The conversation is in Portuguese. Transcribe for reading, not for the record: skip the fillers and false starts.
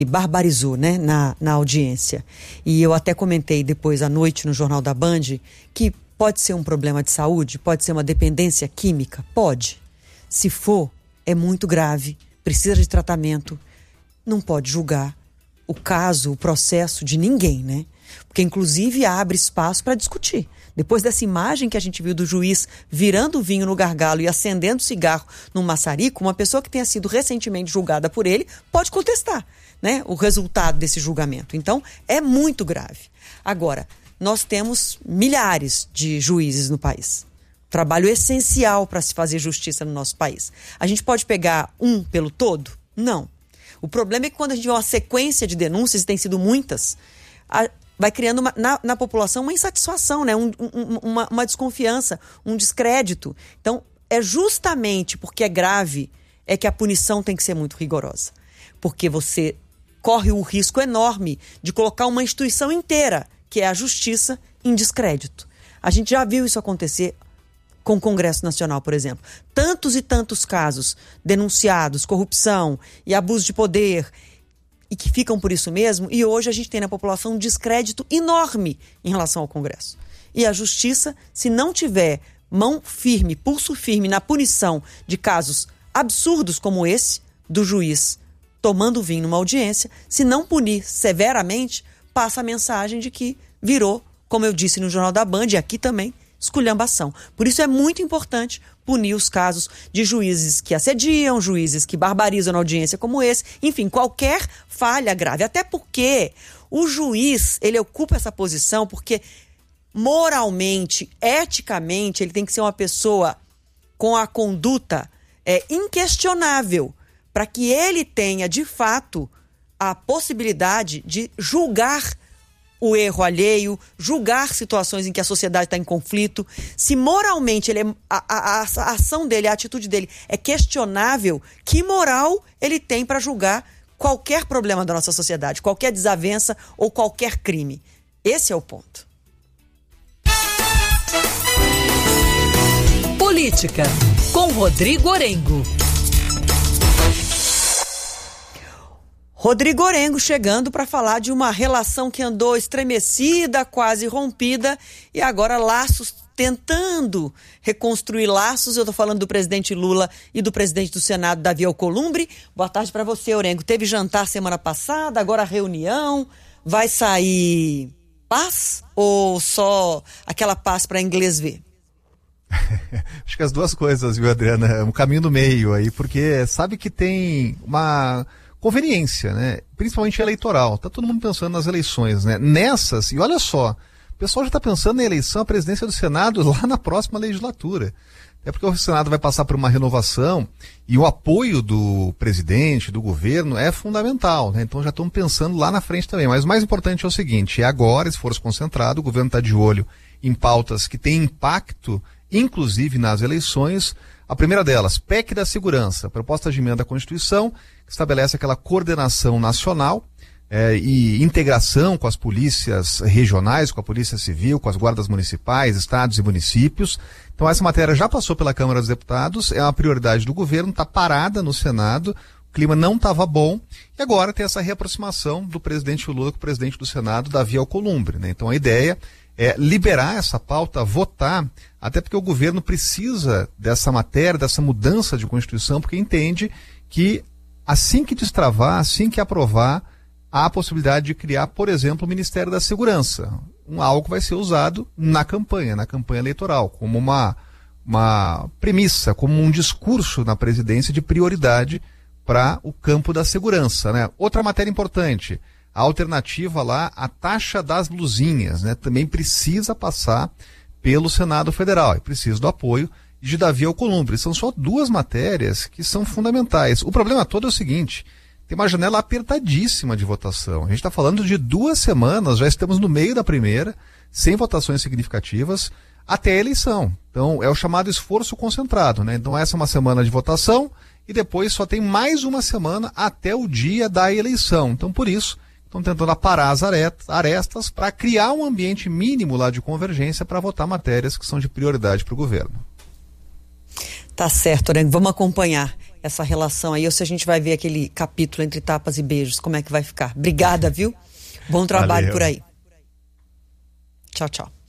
barbarizou, né, na audiência. E eu até comentei depois à noite no Jornal da Band que pode ser um problema de saúde, pode ser uma dependência química, pode. Se for, é muito grave, precisa de tratamento, não pode julgar o caso, o processo de ninguém, né? Porque inclusive abre espaço para discutir. Depois dessa imagem que a gente viu do juiz virando o vinho no gargalo e acendendo cigarro num maçarico, uma pessoa que tenha sido recentemente julgada por ele pode contestar, né, o resultado desse julgamento. Então, é muito grave. Agora, nós temos milhares de juízes no país. Trabalho essencial para se fazer justiça no nosso país. A gente pode pegar um pelo todo? Não. O problema é que quando a gente vê uma sequência de denúncias, e tem sido muitas, vai criando na população uma insatisfação, né? uma desconfiança, um descrédito. Então, é justamente porque é grave é que a punição tem que ser muito rigorosa. Porque você corre o risco enorme de colocar uma instituição inteira, que é a justiça, em descrédito. A gente já viu isso acontecer com o Congresso Nacional, por exemplo. Tantos e tantos casos denunciados, corrupção e abuso de poder, e que ficam por isso mesmo, e hoje a gente tem na população um descrédito enorme em relação ao Congresso. E a justiça, se não tiver mão firme, pulso firme na punição de casos absurdos como esse, do juiz tomando vinho numa audiência, se não punir severamente, passa a mensagem de que virou, como eu disse no Jornal da Band, e aqui também, esculhambação. Por isso é muito importante punir os casos de juízes que assediam, juízes que barbarizam na audiência como esse, enfim, qualquer falha grave. Até porque o juiz, ele ocupa essa posição porque moralmente, eticamente, ele tem que ser uma pessoa com a conduta inquestionável, para que ele tenha, de fato, a possibilidade de julgar o erro alheio, julgar situações em que a sociedade está em conflito. Se moralmente a ação dele, a atitude dele é questionável, que moral ele tem para julgar qualquer problema da nossa sociedade, qualquer desavença ou qualquer crime? Esse é o ponto. Política, com Rodrigo Orengo. Rodrigo Orengo chegando para falar de uma relação que andou estremecida, quase rompida, e agora laços, tentando reconstruir laços. Eu estou falando do presidente Lula e do presidente do Senado, Davi Alcolumbre. Boa tarde para você, Orengo. Teve jantar semana passada, agora reunião. Vai sair paz ou só aquela paz para inglês ver? Acho que as duas coisas, viu, Adriana? Um caminho do meio aí, porque sabe que tem uma conveniência, né? Principalmente eleitoral. Tá todo mundo pensando nas eleições, né? Nessas, e olha só, o pessoal já está pensando na eleição à presidência do Senado lá na próxima legislatura. É porque o Senado vai passar por uma renovação e o apoio do presidente, do governo, é fundamental, né? Então já estamos pensando lá na frente também. Mas o mais importante é o seguinte, é agora, esforço concentrado, o governo está de olho em pautas que têm impacto, inclusive nas eleições. A primeira delas, PEC da Segurança, proposta de emenda à Constituição, que estabelece aquela coordenação nacional e integração com as polícias regionais, com a Polícia Civil, com as guardas municipais, estados e municípios. Então essa matéria já passou pela Câmara dos Deputados, é uma prioridade do governo, está parada no Senado, o clima não estava bom, e agora tem essa reaproximação do presidente Lula com o presidente do Senado, Davi Alcolumbre, né? Então a ideia é liberar essa pauta, votar, até porque o governo precisa dessa matéria, dessa mudança de Constituição, porque entende que assim que destravar, assim que aprovar, há a possibilidade de criar, por exemplo, o Ministério da Segurança. Algo que vai ser usado na campanha eleitoral, como uma premissa, como um discurso na presidência de prioridade para o campo da segurança, né? Outra matéria importante, a alternativa lá, a taxa das luzinhas, né? Também precisa passar pelo Senado Federal e precisa do apoio de Davi Alcolumbre. São só duas matérias que são fundamentais. O problema todo é o seguinte, tem uma janela apertadíssima de votação. A gente está falando de 2 semanas, já estamos no meio da primeira, sem votações significativas, até a eleição. Então, é o chamado esforço concentrado, né? Então, essa é uma semana de votação e depois só tem mais uma semana até o dia da eleição. Então, por isso, estão tentando aparar as arestas para criar um ambiente mínimo lá de convergência para votar matérias que são de prioridade para o governo. Tá certo, Orengo, vamos acompanhar essa relação aí, ou se a gente vai ver aquele capítulo entre tapas e beijos, como é que vai ficar. Obrigada, viu? Bom trabalho. Valeu. Por aí. Tchau, tchau.